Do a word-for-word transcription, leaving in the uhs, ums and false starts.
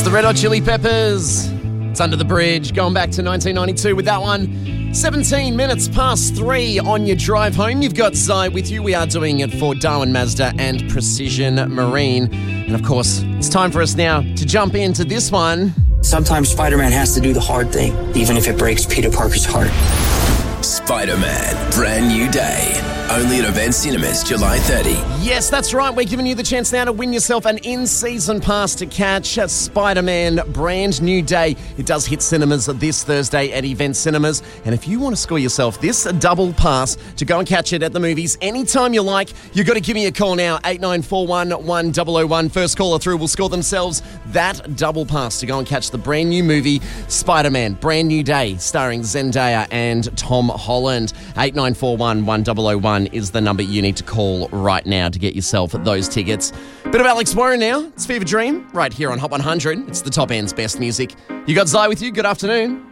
the Red Hot Chili Peppers. It's Under the Bridge, going back to nineteen ninety-two with that one. seventeen minutes past three on your drive home. You've got Zai with you. We are doing it for Darwin Mazda and Precision Marine. And of course, it's time for us now to jump into this one. Sometimes Spider-Man has to do the hard thing, even if it breaks Peter Parker's heart. Spider-Man, brand new day. Only at Event Cinemas, July thirtieth. Yes, that's right. We're giving you the chance now to win yourself an in-season pass to catch Spider-Man Brand New Day. It does hit cinemas this Thursday at Event Cinemas. And if you want to score yourself this double pass to go and catch it at the movies anytime you like, you've got to give me a call now, eight nine four one, one zero zero one. First caller through will score themselves that double pass to go and catch the brand new movie Spider-Man Brand New Day, starring Zendaya and Tom Holland. eight nine four one, one zero zero one is the number you need to call right now to get yourself those tickets. Bit of Alex Warren now. It's Fever Dream right here on Hot one hundred. It's the top end's best music. You got Zai with you. Good afternoon.